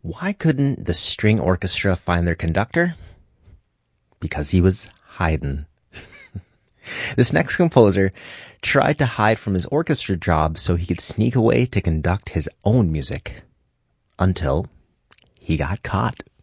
Why couldn't the string orchestra find their conductor? Because he was hiding. This next composer tried to hide from his orchestra job so he could sneak away to conduct his own music. Until he got caught.